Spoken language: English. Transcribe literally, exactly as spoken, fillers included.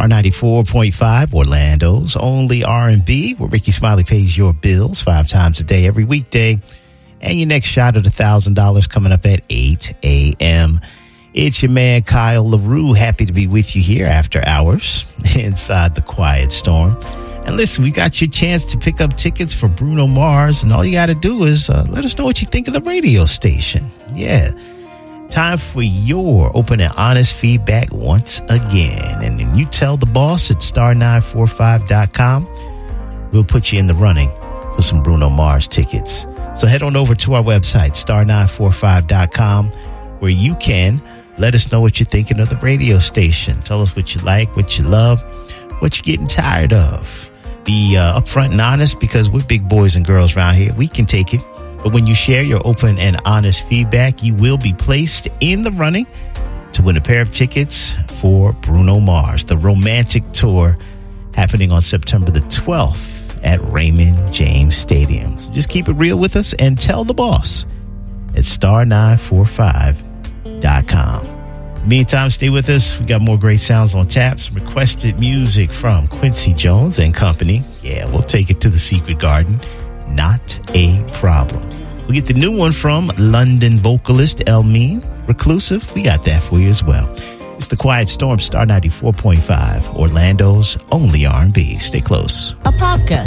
Star ninety-four point five, Orlando's only R and B, where Ricky Smiley pays your bills five times a day, every weekday. And your next shot at one thousand dollars coming up at eight a.m. It's your man, Kyle LaRue. Happy to be with you here after hours inside the Quiet Storm. And listen, we got your chance to pick up tickets for Bruno Mars. And all you got to do is uh, let us know what you think of the radio station. Yeah. Time for your open and honest feedback once again. And then you tell the boss at star nine four five dot com. We'll put you in the running for some Bruno Mars tickets. So head on over to our website, star nine four five dot com, where you can let us know what you're thinking of the radio station. Tell us what you like, what you love, what you're getting tired of. Be uh, upfront and honest, because we're big boys and girls around here. We can take it. But when you share your open and honest feedback, you will be placed in the running to win a pair of tickets for Bruno Mars, the Romantic Tour, happening on September the twelfth at Raymond James Stadium. So just keep it real with us and tell the boss at star nine four five dot com. Meantime, stay with us. We got more great sounds on tap. Some requested music from Quincy Jones and company. Yeah, we'll take it to the Secret Garden. Not a problem. We'll get the new one from London vocalist Elmine Reclusive. We got that for you as well. It's the Quiet Storm, Star ninety-four point five, Orlando's only R and B. Stay close. Apopka,